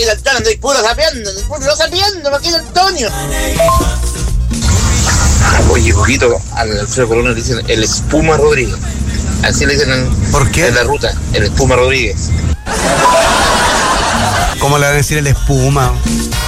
queda Antonio, estoy puro sapeando, me queda Antonio. Oye, poquito, al Alfredo Corona le dicen el Espuma Rodríguez. Así le dicen ¿Por qué? En la ruta, el Espuma Rodríguez. ¿Cómo le van a decir el Espuma?